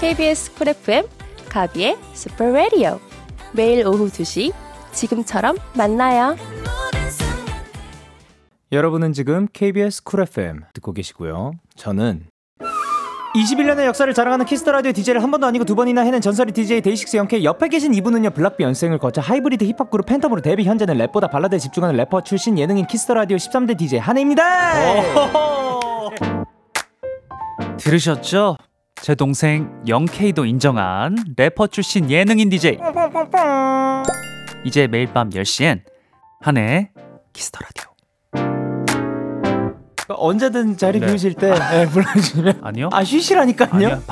KBS 쿨 FM 가비의 슈퍼 라디오. 매일 오후 2시 지금처럼 만나요. 여러분은 지금 KBS 쿨 FM 듣고 계시고요. 저는 21년의 역사를 자랑하는 키스터라디오 DJ를 한 번도 아니고 두 번이나 해낸 전설의 DJ 데이식스 영케이. 옆에 계신 이분은요, 블락비 연생을 거쳐 하이브리드 힙합 그룹 팬텀으로 데뷔. 현재는 랩보다 발라드에 집중하는 래퍼 출신 예능인 키스터라디오 13대 DJ 한혜입니다. 들으셨죠? 제 동생 영케이도 인정한 래퍼 출신 예능인 DJ. 이제 매일 밤 10시엔 한혜의 키스터라디오. 언제든 자리 네. 비우실 때 불러주시면. 아니요. 쉬시라니까요. 아니요.